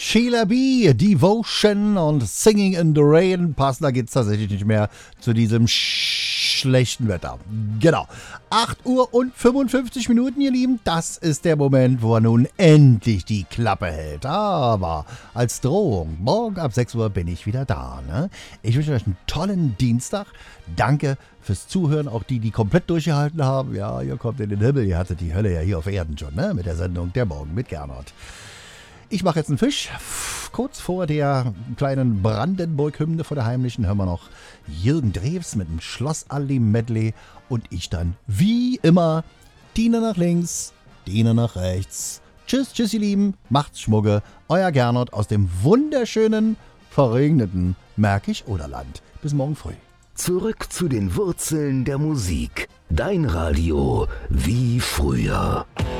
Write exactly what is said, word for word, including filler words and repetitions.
Sheila B., Devotion und Singing in the Rain. Passender geht's tatsächlich nicht mehr zu diesem schlechten Wetter. Genau. acht Uhr und fünfundfünfzig Minuten, ihr Lieben. Das ist der Moment, wo er nun endlich die Klappe hält. Aber als Drohung, morgen ab sechs Uhr bin ich wieder da. Ne? Ich wünsche euch einen tollen Dienstag. Danke fürs Zuhören, auch die, die komplett durchgehalten haben. Ja, ihr kommt in den Himmel. Ihr hattet die Hölle ja hier auf Erden schon, ne? Mit der Sendung Der Morgen mit Gernot. Ich mache jetzt einen Fisch. Kurz vor der kleinen Brandenburg-Hymne vor der heimlichen hören wir noch Jürgen Drews mit dem Schlossallee-Medley und ich dann wie immer Diener nach links, Diener nach rechts. Tschüss, tschüss ihr Lieben, macht's Schmugge. Euer Gernot aus dem wunderschönen, verregneten Märkisch-Oderland. Bis morgen früh. Zurück zu den Wurzeln der Musik. Dein Radio wie früher.